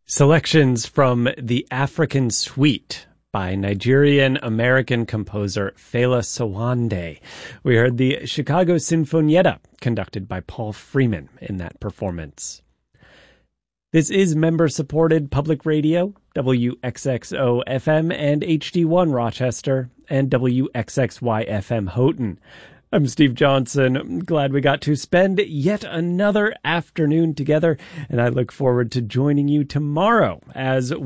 Selections from The African Suite by Nigerian-American composer Fela Sowande. We heard the Chicago Sinfonietta, conducted by Paul Freeman in that performance. This is member-supported public radio, WXXO-FM and HD1 Rochester, and WXXY-FM Houghton. I'm Steve Johnson. Glad we got to spend yet another afternoon together, and I look forward to joining you tomorrow as